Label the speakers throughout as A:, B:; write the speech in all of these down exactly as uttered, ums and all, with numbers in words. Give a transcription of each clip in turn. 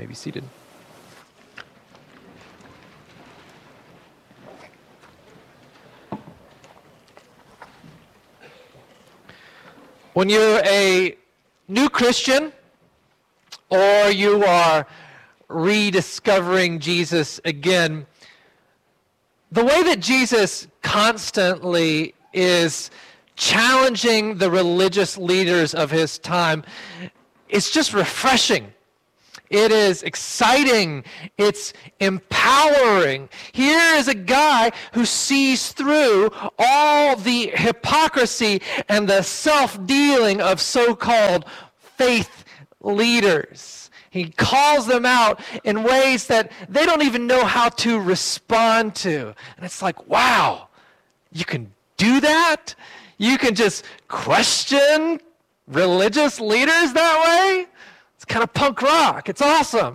A: be seated. When you're a new Christian or you are rediscovering Jesus again, the way that Jesus constantly is challenging the religious leaders of his time is just refreshing. It is exciting. It's empowering. Here is a guy who sees through all the hypocrisy and the self-dealing of so-called faith leaders. He calls them out in ways that they don't even know how to respond to. And it's like, wow, you can do that? You can just question religious leaders that way? It's kind of punk rock. It's awesome.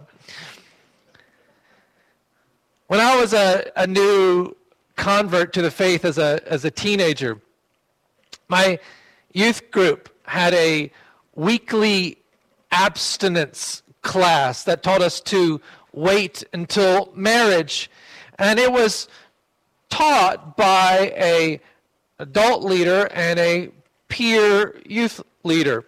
A: When I was a, a new convert to the faith as a, as a teenager, my youth group had a weekly abstinence class that taught us to wait until marriage. And it was taught by a adult leader and a peer youth leader.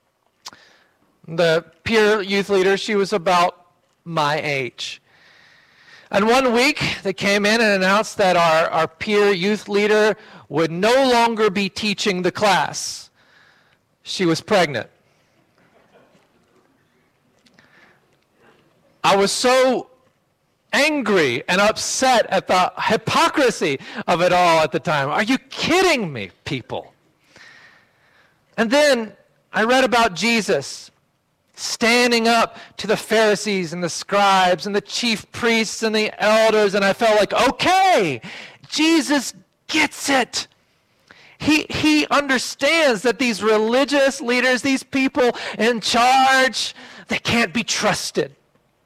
A: The peer youth leader, she was about my age. And one week, they came in and announced that our, our peer youth leader would no longer be teaching the class. She was pregnant. I was so angry and upset at the hypocrisy of it all at the time. Are you kidding me, people? And then I read about Jesus standing up to the Pharisees and the scribes and the chief priests and the elders, and I felt like, okay, Jesus gets it. He, he understands that these religious leaders, these people in charge, they can't be trusted.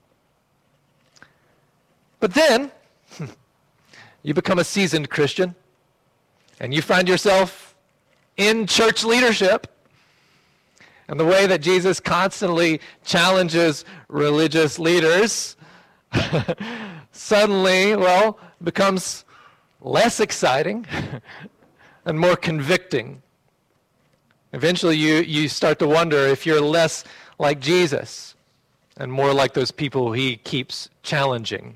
A: But then, you become a seasoned Christian, and you find yourself in church leadership. And the way that Jesus constantly challenges religious leaders suddenly, well, becomes less exciting and more convicting. Eventually, you, you start to wonder if you're less like Jesus and more like those people he keeps challenging.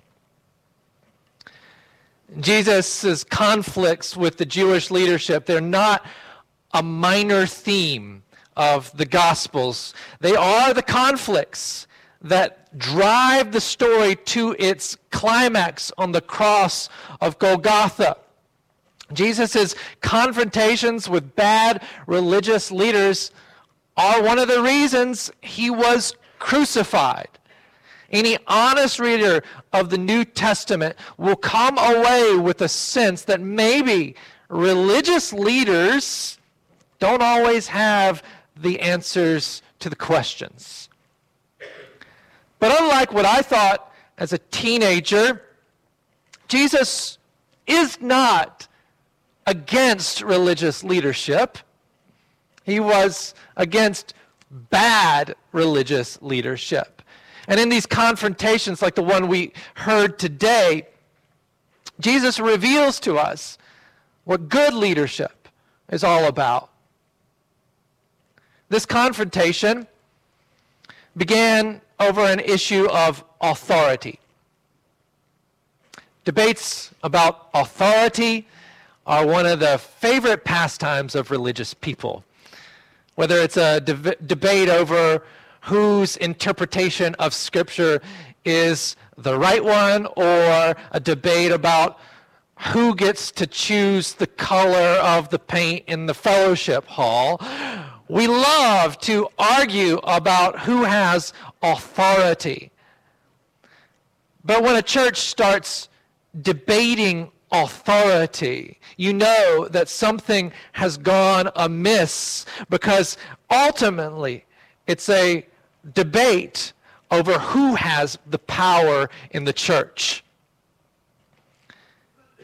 A: Jesus' conflicts with the Jewish leadership, they're not a minor theme of the Gospels. They are the conflicts that drive the story to its climax on the cross of Golgotha. Jesus' confrontations with bad religious leaders are one of the reasons he was crucified. Any honest reader of the New Testament will come away with a sense that maybe religious leaders don't always have the answers to the questions. But unlike what I thought as a teenager, Jesus is not against religious leadership. He was against bad religious leadership. And in these confrontations like the one we heard today, Jesus reveals to us what good leadership is all about. This confrontation began over an issue of authority. Debates about authority are one of the favorite pastimes of religious people. Whether it's a de- debate over whose interpretation of Scripture is the right one, or a debate about who gets to choose the color of the paint in the fellowship hall. We love to argue about who has authority. But when a church starts debating authority, you know that something has gone amiss, because ultimately it's a debate over who has the power in the church.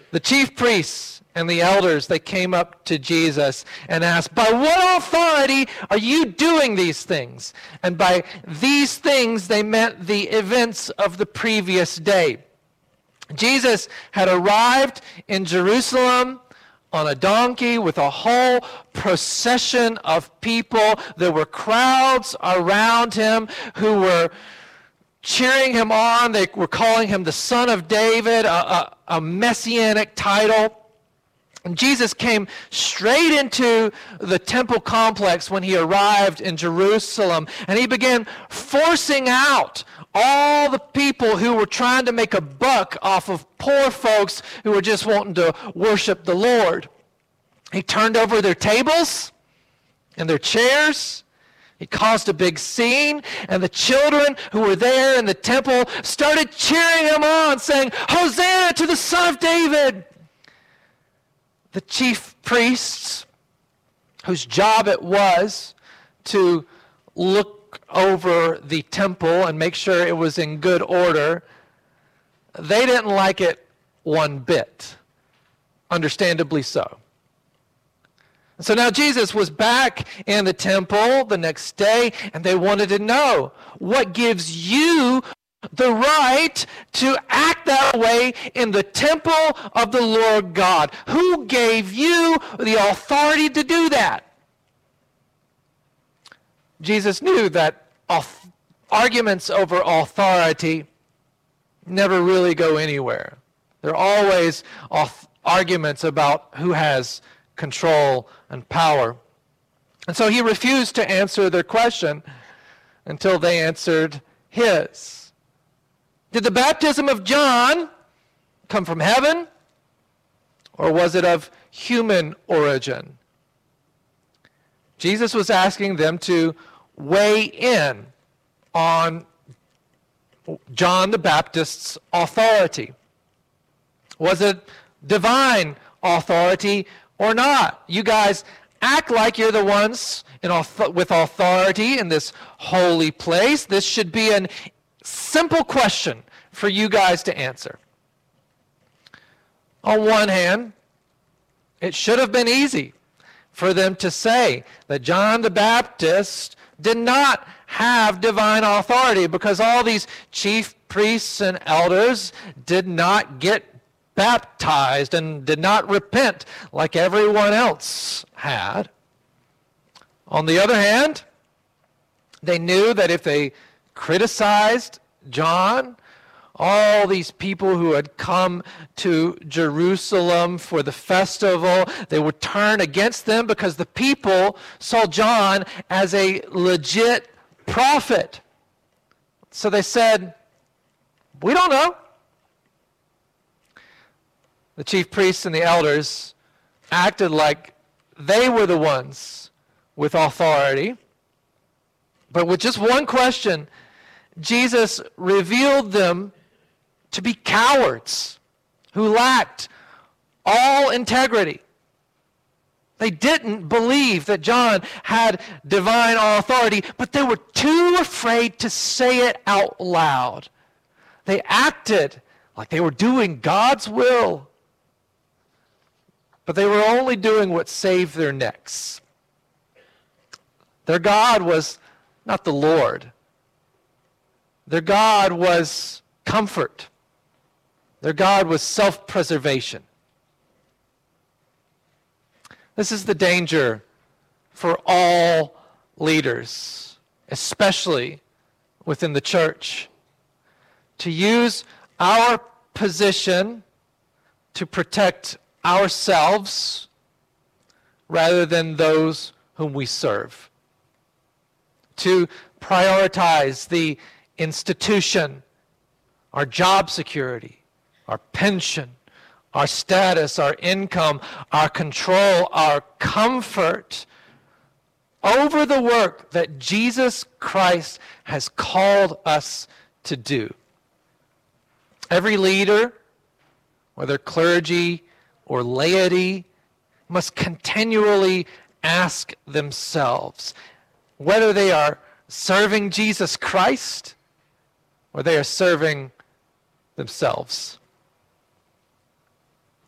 A: The chief priests and the elders, they came up to Jesus and asked, by what authority are you doing these things? And by these things, they meant the events of the previous day. Jesus had arrived in Jerusalem on a donkey with a whole procession of people. There were crowds around him who were cheering him on. They were calling him the Son of David, a, a, a messianic title. And Jesus came straight into the temple complex when he arrived in Jerusalem, and he began forcing out all the people who were trying to make a buck off of poor folks who were just wanting to worship the Lord. He turned over their tables and their chairs. He caused a big scene, and the children who were there in the temple started cheering him on, saying, Hosanna to the Son of David. The chief priests, whose job it was to look over the temple and make sure it was in good order, they didn't like it one bit, understandably so. So now Jesus was back in the temple the next day, and they wanted to know, what gives you the right to act that way in the temple of the Lord God? Who gave you the authority to do that? Jesus knew that arguments over authority never really go anywhere. There are always arguments about who has control and power. And so he refused to answer their question until they answered his. Did the baptism of John come from heaven, or was it of human origin? Jesus was asking them to weigh in on John the Baptist's authority. Was it divine authority or not? You guys act like you're the ones in author- with authority in this holy place. This should be an simple question for you guys to answer. On one hand, it should have been easy for them to say that John the Baptist did not have divine authority because all these chief priests and elders did not get baptized and did not repent like everyone else had. On the other hand, they knew that if they criticized John, all these people who had come to Jerusalem for the festival, they would turn against them because the people saw John as a legit prophet. So they said, we don't know. The chief priests and the elders acted like they were the ones with authority. But with just one question, Jesus revealed them to be cowards who lacked all integrity. They didn't believe that John had divine authority, but they were too afraid to say it out loud. They acted like they were doing God's will, but they were only doing what saved their necks. Their God was not the Lord. Their God was comfort. Their God was self-preservation. This is the danger for all leaders, especially within the church, to use our position to protect ourselves rather than those whom we serve, to prioritize the institution, our job security, our pension, our status, our income, our control, our comfort over the work that Jesus Christ has called us to do. Every leader, whether clergy or laity, must continually ask themselves whether they are serving Jesus Christ or they are serving themselves.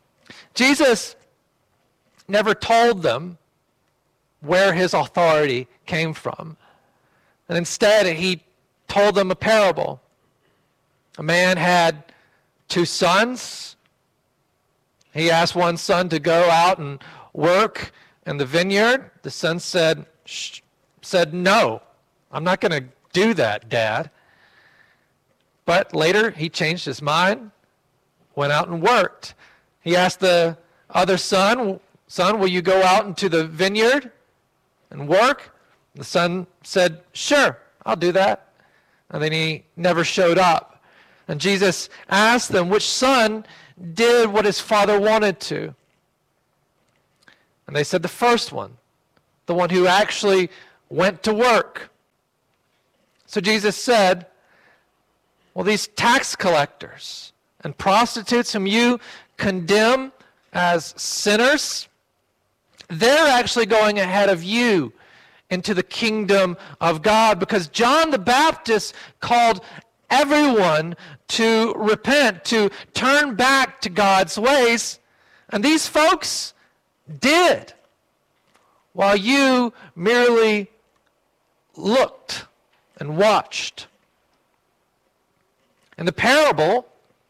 A: Jesus never told them where his authority came from. And instead, he told them a parable. A man had two sons. He asked one son to go out and work in the vineyard. The son said, Shh, said, no, I'm not going to do that, Dad. But later, he changed his mind, went out and worked. He asked the other son, son, will you go out into the vineyard and work? The son said, sure, I'll do that. And then he never showed up. And Jesus asked them which son did what his father wanted to. And they said the first one, the one who actually went to work. So Jesus said, well, these tax collectors and prostitutes whom you condemn as sinners, they're actually going ahead of you into the kingdom of God, because John the Baptist called everyone to repent, to turn back to God's ways, and these folks did, while you merely looked and watched. In the parable,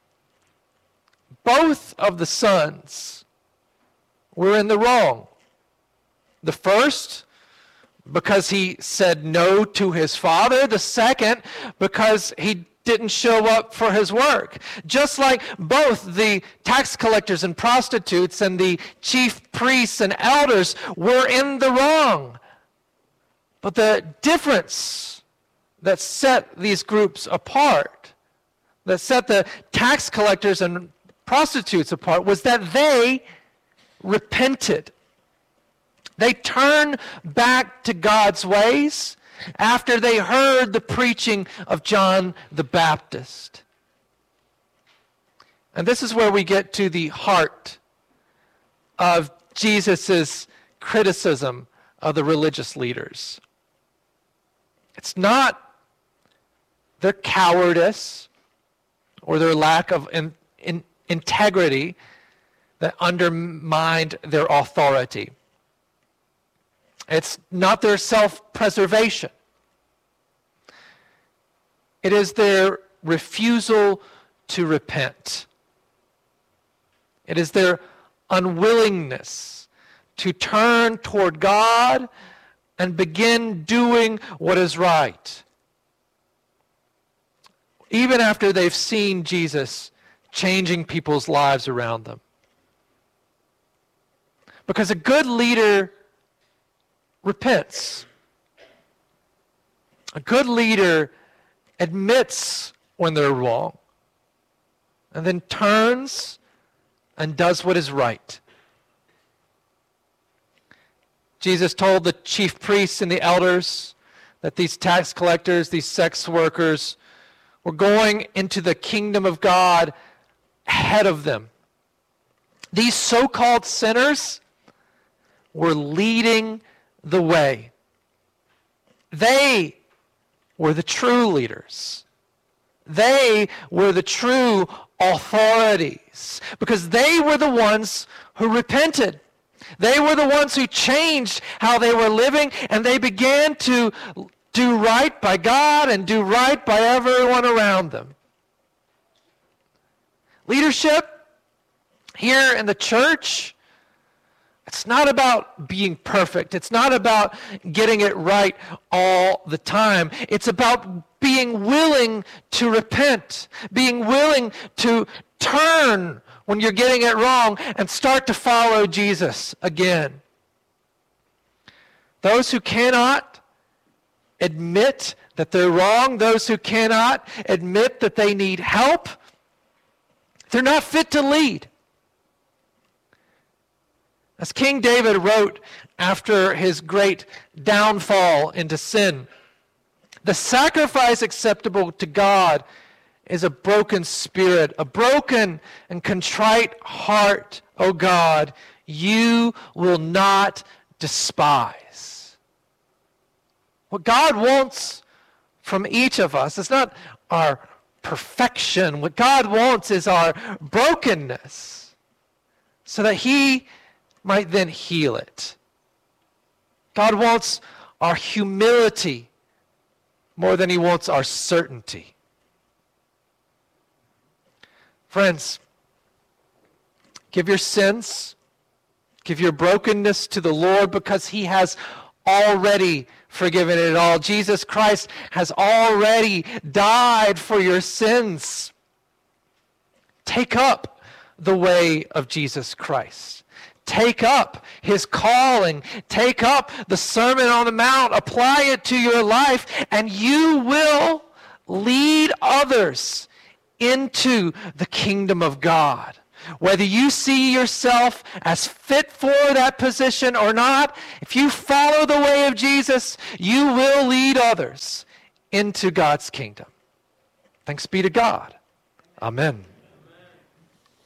A: both of the sons were in the wrong. The first, because he said no to his father. The second, because he didn't show up for his work. Just like both the tax collectors and prostitutes and the chief priests and elders were in the wrong. But the difference that set these groups apart, that set the tax collectors and prostitutes apart, was that they repented. They turned back to God's ways after they heard the preaching of John the Baptist. And this is where we get to the heart of Jesus' criticism of the religious leaders. It's not their cowardice or their lack of in, in, integrity that undermined their authority. It's not their self-preservation. It is their refusal to repent. It is their unwillingness to turn toward God and begin doing what is right, even after they've seen Jesus changing people's lives around them. Because a good leader repents. A good leader admits when they're wrong and then turns and does what is right. Jesus told the chief priests and the elders that these tax collectors, these sex workers, were going into the kingdom of God ahead of them. These so-called sinners were leading the way. They were the true leaders. They were the true authorities, because they were the ones who repented. They were the ones who changed how they were living, and they began to do right by God and do right by everyone around them. Leadership here in the church, it's not about being perfect. It's not about getting it right all the time. It's about being willing to repent, being willing to turn when you're getting it wrong and start to follow Jesus again. Those who cannot admit that they're wrong, those who cannot admit that they need help, they're not fit to lead. As King David wrote after his great downfall into sin, the sacrifice acceptable to God is a broken spirit, a broken and contrite heart, O God, you will not despise. What God wants from each of us is not our perfection. What God wants is our brokenness, so that he might then heal it. God wants our humility more than he wants our certainty. Friends, give your sins, give your brokenness to the Lord, because he has already forgiven it all. Jesus Christ has already died for your sins. Take up the way of Jesus Christ. Take up his calling. Take up the Sermon on the Mount. Apply it to your life, and you will lead others into the kingdom of God. Whether you see yourself as fit for that position or not, if you follow the way of Jesus, you will lead others into God's kingdom. Thanks be to God. Amen.